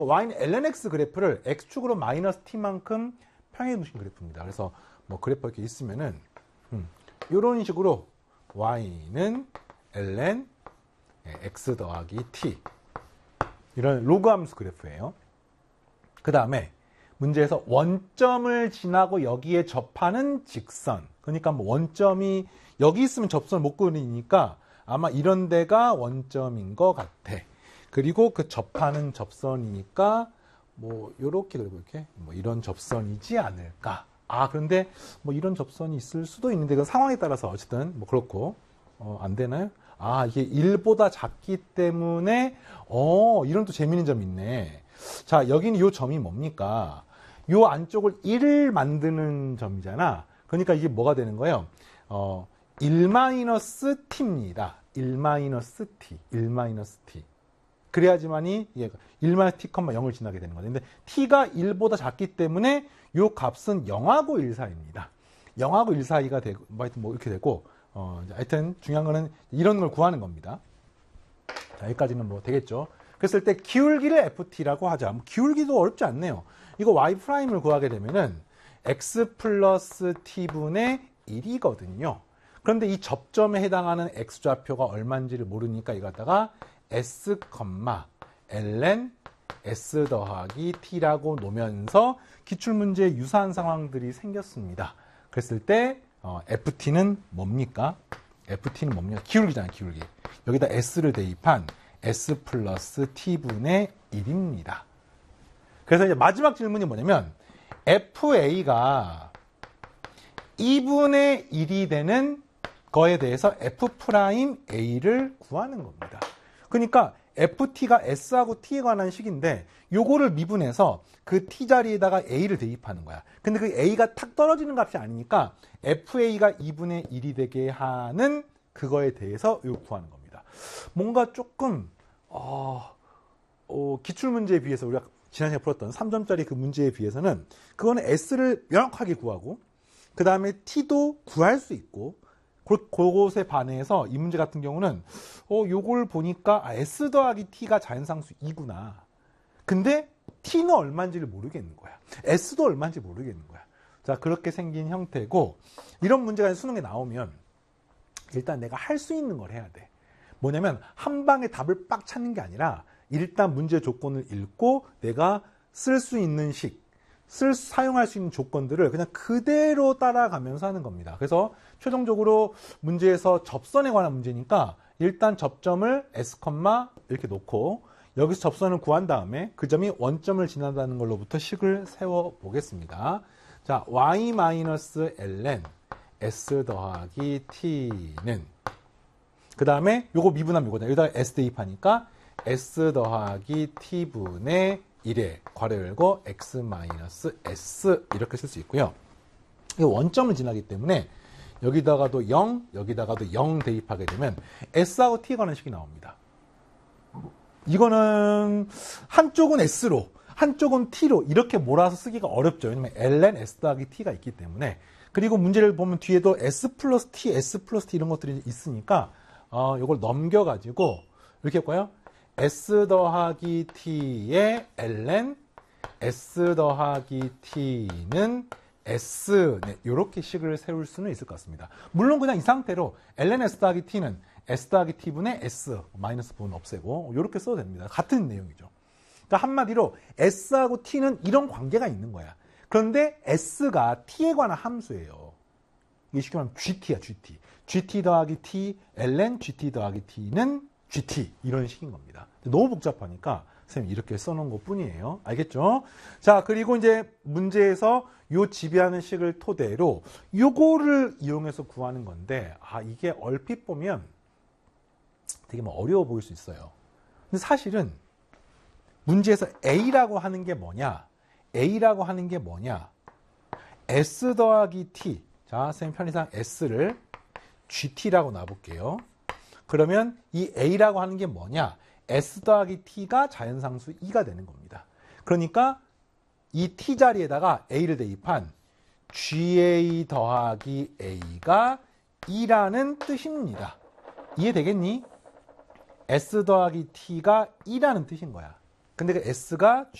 y는 lnx 그래프를 x축으로 마이너스 t만큼 평행해 놓으신 그래프입니다. 그래서 뭐 그래프 이렇게 있으면은 이런 식으로 y는 ln x 더하기 t 이런 로그 함수 그래프예요. 그 다음에 문제에서 원점을 지나고 여기에 접하는 직선, 그러니까 뭐 원점이 여기 있으면 접선을 못 그리니까 아마 이런 데가 원점인 것 같아. 그리고 그 접하는 접선이니까 뭐 요렇게 그리고 이렇게 뭐 이런 접선이지 않을까. 그런데 뭐 이런 접선이 있을 수도 있는데 그 상황에 따라서 어쨌든 뭐 그렇고 안 되나요? 이게 1보다 작기 때문에 이런 또 재미있는 점이 있네. 자, 여기는 요 점이 뭡니까? 요 안쪽을 1을 만드는 점이잖아. 그러니까 이게 뭐가 되는 거예요? 1-t입니다. 1-t. 1-t. 그래야지만이 1-t,0을 지나게 되는 거죠. 근데 t가 1보다 작기 때문에 요 값은 0하고 1 사이입니다. 0하고 1 사이가 되고 하여튼 뭐 이렇게 되고 하여튼 중요한 거는 이런 걸 구하는 겁니다. 자, 여기까지는 뭐 되겠죠. 그랬을 때 기울기를 ft라고 하자. 뭐 기울기도 어렵지 않네요. 이거 y'을 구하게 되면은 x 플러스 t분의 1이거든요. 그런데 이 접점에 해당하는 x좌표가 얼마인지를 모르니까 이거 갖다가 s, ln s 더하기 t라고 놓으면서 기출문제에 유사한 상황들이 생겼습니다. 그랬을 때 ft는 뭡니까? ft는 뭡니까? 기울기잖아요, 기울기. 여기다 s를 대입한 s 플러스 t분의 1입니다. 그래서 이제 마지막 질문이 뭐냐면 fa가 2분의 1이 되는 거에 대해서 f'a를 구하는 겁니다. 그러니까 ft가 s하고 t에 관한 식인데 요거를 미분해서 그 t 자리에다가 a를 대입하는 거야. 근데 그 a가 탁 떨어지는 값이 아니니까 fa가 2분의 1이 되게 하는 그거에 대해서 이거 구하는 겁니다. 뭔가 조금 기출문제에 비해서 우리가 지난해 풀었던 3점짜리 그 문제에 비해서는 그거는 s를 명확하게 구하고 그 다음에 t도 구할 수 있고 그것에 반해서 이 문제 같은 경우는 요걸 보니까 s 더하기 t가 자연상수 2구나. 근데 t는 얼마인지를 모르겠는 거야. s도 얼마인지 모르겠는 거야. 자, 그렇게 생긴 형태고 이런 문제가 수능에 나오면 일단 내가 할 수 있는 걸 해야 돼. 뭐냐면 한 방에 답을 빡 찾는 게 아니라 일단 문제 조건을 읽고 내가 쓸 수 있는 사용할 수 있는 조건들을 그냥 그대로 따라가면서 하는 겁니다. 그래서 최종적으로 문제에서 접선에 관한 문제니까 일단 접점을 s, 이렇게 놓고 여기서 접선을 구한 다음에 그 점이 원점을 지난다는 걸로부터 식을 세워 보겠습니다. 자, y-ln s 더하기 t는 그 다음에 요거 미분하면 요거다. 여기다가 s 대입하니까 s 더하기 t분의 1에 괄호 열고 x-s 이렇게 쓸 수 있고요. 이 원점을 지나기 때문에 여기다가도 0, 여기다가도 0 대입하게 되면 s하고 t에 관한 식이 나옵니다. 이거는 한쪽은 s로 한쪽은 t로 이렇게 몰아서 쓰기가 어렵죠. 왜냐면 ln s 더하기 t가 있기 때문에. 그리고 문제를 보면 뒤에도 s 플러스 t 이런 것들이 있으니까 이걸 넘겨가지고 이렇게 할까요? s 더하기 t의 ln s 더하기 t는 s 이렇게 식을 세울 수는 있을 것 같습니다. 물론 그냥 이 상태로 ln s 더하기 t는 s 더하기 t분의 s 마이너스 부분 없애고 이렇게 써도 됩니다. 같은 내용이죠. 그러니까 한마디로 s하고 t는 이런 관계가 있는 거야. 그런데 s가 t에 관한 함수예요. 이게 쉽게 말하면 gt야, gt. gt 더하기 t, ln gt 더하기 t는 gt 이런 식인 겁니다. 너무 복잡하니까 선생님 이렇게 써놓은 것 뿐이에요. 알겠죠? 자, 그리고 이제 문제에서 요 지배하는 식을 토대로 요거를 이용해서 구하는 건데 이게 얼핏 보면 되게 뭐 어려워 보일 수 있어요. 근데 사실은 문제에서 A라고 하는 게 뭐냐? A라고 하는 게 뭐냐? S 더하기 T. 자, 선생님 편의상 S를 GT라고 놔볼게요. 그러면 이 A라고 하는 게 뭐냐? S 더하기 T가 자연상수 2가 되는 겁니다. 그러니까 이 T 자리에다가 A를 대입한 GA 더하기 A가 2라는 뜻입니다. 이해되겠니? S 더하기 T가 2라는 뜻인 거야. 근데 그 S가